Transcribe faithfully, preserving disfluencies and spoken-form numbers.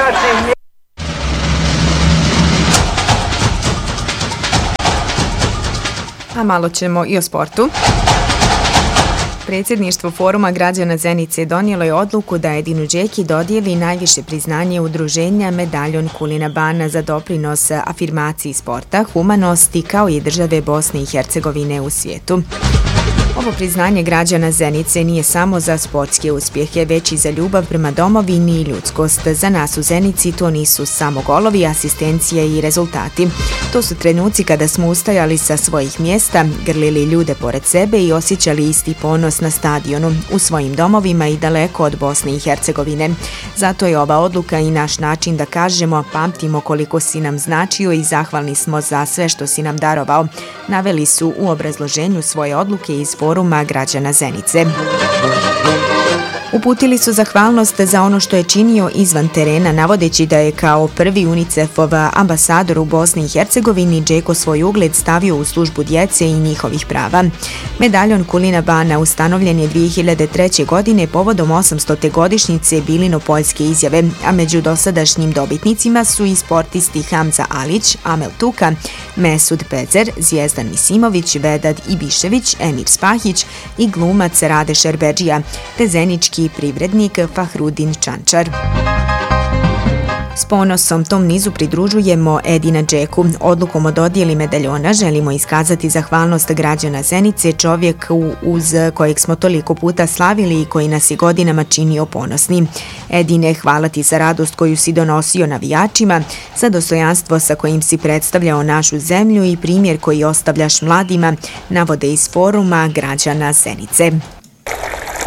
naših. A malo ćemo i o sportu. Predsjedništvo Foruma građana Zenice donijelo je odluku da Edinu Džeki dodijeli najviše priznanje udruženja medaljon Kulina Bana za doprinos afirmaciji sporta, humanosti kao i države Bosne i Hercegovine u svijetu. Ovo priznanje građana Zenice nije samo za sportske uspjehe, već i za ljubav prema domovini i ljudskost. Za nas u Zenici to nisu samo golovi, asistencije i rezultati. To su trenuci kada smo ustajali sa svojih mjesta, grlili ljude pored sebe i osjećali isti ponos na stadionu, u svojim domovima i daleko od Bosne i Hercegovine. Zato je ova odluka i naš način da kažemo, pamtimo koliko si nam značio i zahvalni smo za sve što si nam darovao. Naveli su u obrazloženju svoje odluke iz Foruma građana Zenice. Uputili su zahvalnost za ono što je činio izvan terena, navodeći da je kao prvi UNICEF-ov ambasador u Bosni i Hercegovini Džeko svoj ugled stavio u službu djece i njihovih prava. Medaljon Kulina Bana ustanovljen je dvije hiljade treće. godine povodom osamstote godišnjice Bilino-Poljske izjave, a među dosadašnjim dobitnicima su i sportisti Hamza Alić, Amel Tuka, Mesud Pezer, Zvijezdan Misimović, Vedad Ibišević, Emir Spahić i glumac Rade Šerbedžija, te zenički i privrednik Fahrudin Čančar. S ponosom tom nizu pridružujemo Edina Džeku. Odlukom o dodijeli medaljona želimo iskazati zahvalnost građana Zenice, čovjeku uz kojeg smo toliko puta slavili i koji nas je godinama činio ponosni. Edine, hvala ti za radost koju si donosio navijačima, za dostojanstvo sa kojim si predstavljao našu zemlju i primjer koji ostavljaš mladima, navode iz Foruma građana Zenice.